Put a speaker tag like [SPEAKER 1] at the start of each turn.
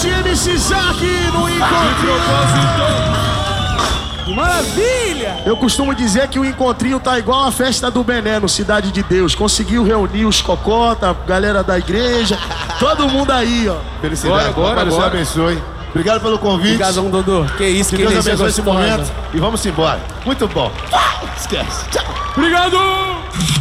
[SPEAKER 1] noite, MC Zack no Encontrinho.
[SPEAKER 2] Maravilha!
[SPEAKER 1] Eu costumo dizer que o Encontrinho tá igual a festa do Bené no Cidade de Deus. Conseguiu reunir os cocota, a galera da igreja, todo mundo aí, ó.
[SPEAKER 3] Felicidade, agora, Deus abençoe. Obrigado pelo convite.
[SPEAKER 2] Obrigado, Dodô. Que isso,
[SPEAKER 3] que Deus abençoe esse momento. E vamos embora. Muito bom. Esquece. Tchau.
[SPEAKER 2] Obrigado!